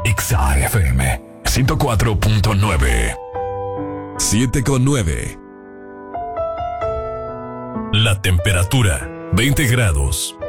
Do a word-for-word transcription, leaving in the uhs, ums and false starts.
Exa F M ciento cuatro punto nueve. siete con nueve. La temperatura, veinte grados.